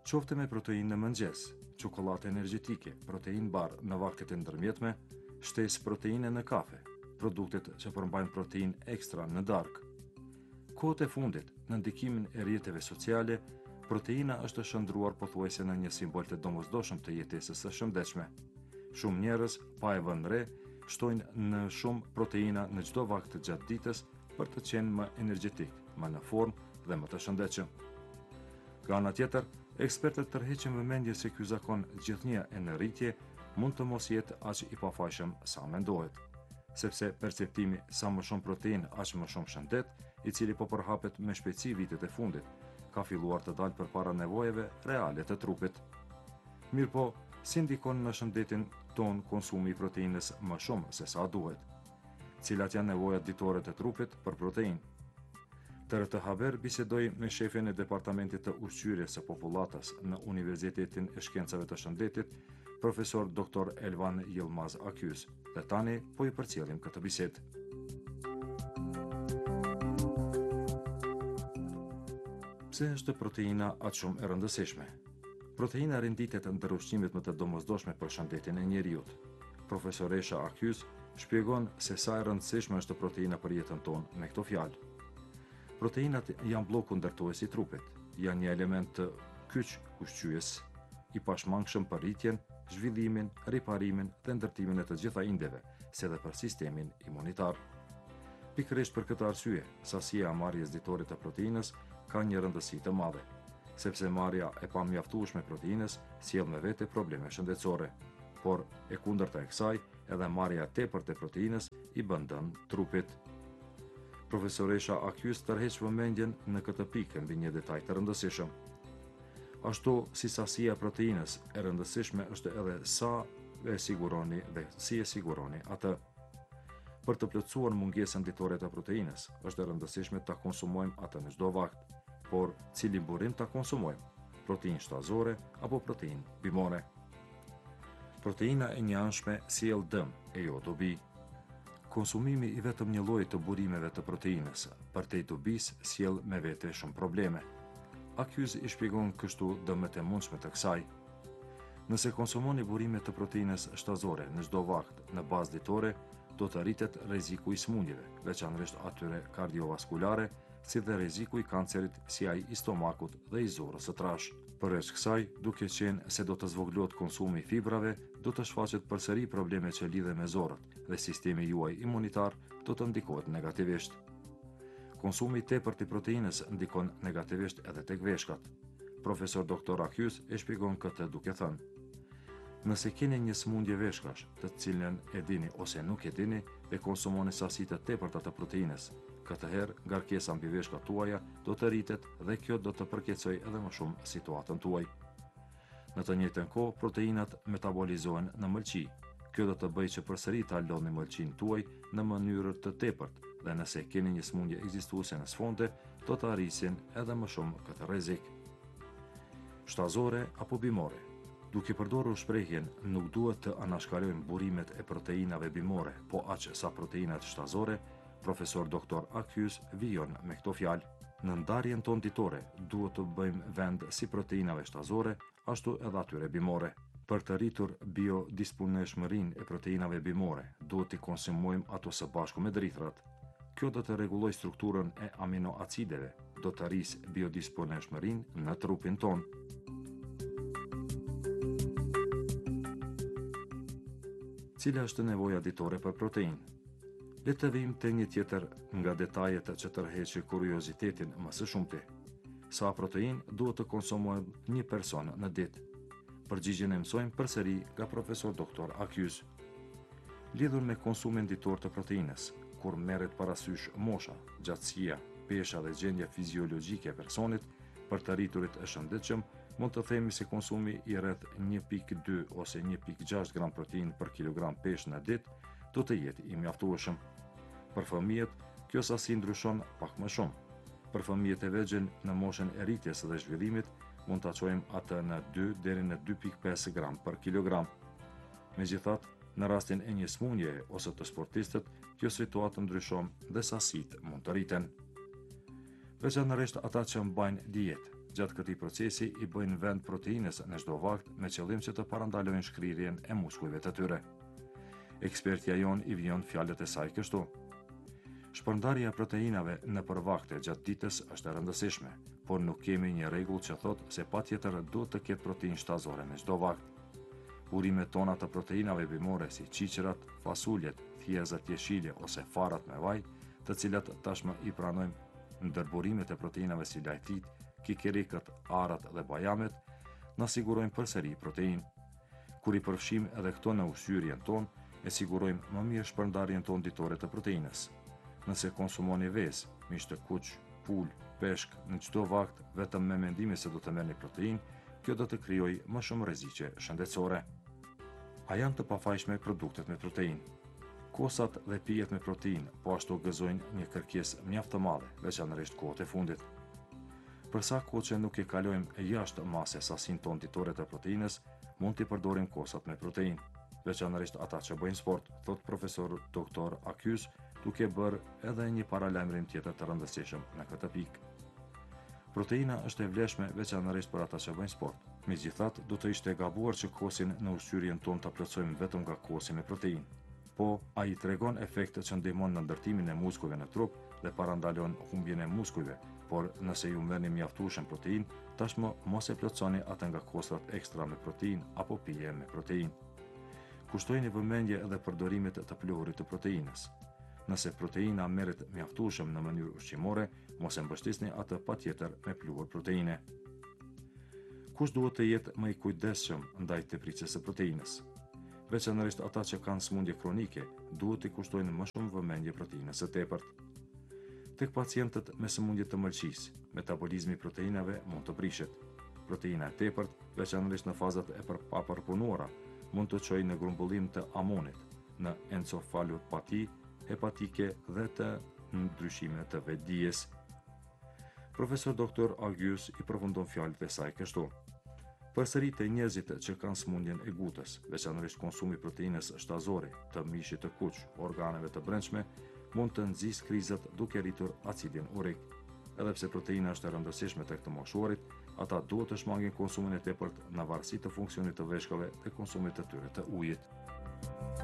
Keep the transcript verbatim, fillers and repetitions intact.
Qofte me proteinë në mëngjes, çokoladë energjetike, protein bar në vaktet e ndërmjetme, shtesë proteine në kafe, produktet që përmbajnë protein ekstra në darkë. Kohët e fundit, në ndikimin e rrjeteve sociale, proteina është shndruar pothuajse në një simbol të domosdoshëm të jetesës së shëndetshme. Shumë njerëz, pa e vënë re, shtojnë në shumë proteina në çdo vakt të gjatë ditës për të qenë më energjetik, më në formë dhe më të shëndetshëm. Nga ana tjetër, ekspertët tërheqin vëmendje se ky zakon gjithnjë e në rritje mund të mos jetë aq i pafajshëm sa mendohet, sepse perceptimi sa më shumë protein aq më shumë shëndet, i cili po përhapet me shpejtësi vitet e fundit, ka filluar të dalë përpara nevojave reale të trupit. Mirpo, si ndikon në shëndetin ton konsumi i proteinës më shumë se sa duhet? Cilat janë nevojat ditore të trupit për protein? Të rëtë haber bisedoj me shefin e Departamentit të Ushqyerjes së Popullatës në Universitetin e Shkencave të Shëndetit, profesor doktor Elvan Yilmaz Akyus, dhe tani po i përcjellim këtë bisedë. Pse është proteina aq shumë e rëndësishme? Proteina renditet ndër ushqimet më të domosdoshme për shëndetin e njeriut. Profesoresha Akyus shpjegon se sa e rëndësishme është proteina për jetën tonë me këto fjalë. Proteinat janë bloku ndërtues i trupit, janë një element të kyç ushqyes, i pashmangshëm për rritjen, zhvillimin, riparimin dhe ndërtimin e të gjitha indeve, si dhe për sistemin imunitar. Pikërisht për këtë arsye, sasia e marrjes ditore të proteinës ka një rëndësi të madhe, sepse marrja e pamjaftueshme proteinës sjell me vete probleme shëndetësore, por e kundërta e kësaj, edhe marrja e tepërt e proteinës i bën dëm trupit. Profesoresha Akyus tërheq vëmendjen në këtë pikë mbi një detaj të rëndësishëm. Ashtu si sasia e proteinës e rëndësishme është edhe sa e siguroni dhe si e siguroni atë. Për të plotësuar mungesën ditore të proteinës, është e rëndësishme ta konsumojmë atë në çdo vakt, por cili burim ta konsumojmë, proteinë shtazore apo proteinë bimore. Proteina e njanshme sjell dëm e jo dobi. Konsumimi i vetëm një lloji të burimeve të proteinës, përtej dobisë, sjell me vete shumë probleme. Akyus i shpjegon kështu dëmet e mundshme të kësaj. Nëse konsumoni burime të proteinës shtazore në çdo vakt në bazë ditore, do të rritet rreziku i smundjeve, veçanërisht atyre kardiovaskulare, si dhe rreziku i kancerit si ai i stomakut dhe i zorrës së trash. Përveç kësaj, duke qenë se do të zvoglohet konsumi i fibrave, do të shfaqet përsëri probleme që lidhen me zorrët dhe sistemi juaj imunitar do të ndikohet negativisht. Konsumi i tepërt i proteinës ndikon negativisht edhe tek veshkat. Profesor doktor Akyus e shpjegon këtë duke thënë: nëse keni një smundje veshkash, të cilën e dini ose nuk e dini, dhe konsumoni sasi të tepërta të proteinës, këtë herë ngarkesa mbi veshkat tuaja do të rritet dhe kjo do të përkeqësojë edhe më shumë situatën tuaj. Në të njëjtën kohë, proteinat metabolizohen në mëlçi. Kjo do të bëjë që përsëri ta lodhni mëlçin tuaj në mënyrë të tepërt, dhe nëse keni një smundje ekzistuese në sfonde, do të arrisin edhe më shumë këtë rrezik. Shtazore apo bimore. Duke përdorur shprehjen nuk duhet të anashkalojmë burimet e proteinave bimore, po aq sa proteinat shtazore, profesor doktor Akyus vijon me këto fjalë: në ndarjen tonë ditore duhet të bëjmë vend si proteinave shtazore, ashtu edhe atyre bimore. Për të rritur biodisponeshmërinë e proteinave bimore, duhet të konsumojmë ato së bashku me drithrat. Kjo do të rregullojë strukturën e aminoacideve, do të rrisë biodisponeshmërinë në trupin tonë. Cila është nevoja ditore për proteinë? Le të vijmë te një tjetër nga detajet që tërheqin kuriozitetin më së shumti. Sa proteinë duhet të konsumojë një person në ditë? Përgjigjen e mësojmë përsëri nga profesor doktor Akyus. Lidhur me konsumin ditor të proteinës, kur merret parasysh mosha, gjatësia, pesha dhe gjendja fiziologjike e personit, për të rriturit e shëndetshëm, mund të themi se konsumi i rreth një pikë dy ose një pikë gjashtë gram proteinë për kilogram peshë në ditë do të jetë i mjaftueshëm. Për fëmijët, kjo sasi ndryshon pak më shumë. Për fëmijët e vegjël në moshën e rritjes dhe zhvillimit, mund ta çojmë atë në dy deri në dy pikë pesë gram për kilogram. Megjithatë, në rastin e një smundjeje ose të sportistët, kjo situatë ndryshon dhe sasitë mund të rriten. Veçanërisht ata që mbajnë dietë, gjatë këtij procesi i bëjnë vend proteinës në çdo vakt me qëllim që të parandalojnë shkrirjen e muskujve të tyre. Ekspertja jon i vjen fjalët e saj kështu: shpërndarja e proteinave në përvakte gjatë ditës është e rëndësishme, por nuk kemi një rregull që thotë se patjetër duhet të ketë proteinë shtazore në çdo vakt. Burimet tona të proteinave bimore si qiqërat, fasuljet, thjezat jeshile ose farat me vaj, të cilat tashmë i pranojmë, ndër burimet e proteinave si lajtit, kikerikët, arat dhe bajamet, na sigurojnë përsëri proteinë. Kur i përfshim edhe këto në ushqyerjen tonë, e sigurojmë më mirë shpërndarjen tonë ditore të proteinës. Nëse konsumoni vezë, mish të kuq, pul, peshk në çdo vakt vetëm me mendimin se do të merrni proteinë, kjo do të krijojë më shumë rreziqe shëndetësore. A janë të pafajshme produktet me proteinë? Kosat dhe pijet me proteinë po ashtu gëzojnë një kërkesë mjaft të madhe, veçanërisht kohët e fundit. Për sa kohë që nuk e kalojmë jashtë mase sasinë tonë ditore të proteinës, mund t'i përdorim kosat me proteinë, veçanërisht ata që bëjnë sport, thot profesor doktor Akyus, duke bërë edhe një paralajmërim tjetër të rëndësishëm në këtë pikë. Proteina është e vlefshme veçanërisht për ata që bëjnë sport. Megjithatë, do të ishte e gabuar që kosin në ushqyerjen tonë ta plotësojmë vetëm nga kosi me proteinë. Po, ai tregon efekte që ndihmon në ndërtimin e muskujve në trup dhe parandalon humbjen e muskujve, por nëse ju merrni mjaftueshëm proteinë, tashmë mos e plotësoni atë nga kosrat ekstra me proteinë apo pije me proteinë. Kushtojini vëmendje edhe përdorimet të pluhurit të proteinës. Nëse proteina merret mjaftueshëm në mënyrë ushqimore, mos e mbështesni atë patjetër me pluhur proteine. Kush duhet të jetë më i kujdesshëm ndaj tepëricës së proteinës? Veçanërisht ata që kanë sëmundje kronike, duhet të kushtojnë më shumë vëmendje proteinës së tepërt. Tek pacientët me sëmundje të mëlçisë, metabolizmi i proteinave mund të prishet. Proteina e tepërt, veçanërisht në fazat e papërpunuara, mund të çojë në grumbullim të amonit, në encefalopati hepatike dhe të ndryshime të vetdijes. Profesor doktor Agyus i përfundon fjalët e saj kështu: përsëri te njerëzit që kanë sëmundjen e gutës, veçanërisht konsumi proteinës shtazore, të mishit të kuq, organeve të brendshme, mund të nxjisë krizat duke rritur acidin urik. Edhe pse proteina është e rëndësishme tek të moshuarit, ata duhet të shmangin konsumin e tepërt në varësi të funksionit të veshkave dhe konsumit të tyre të ujit.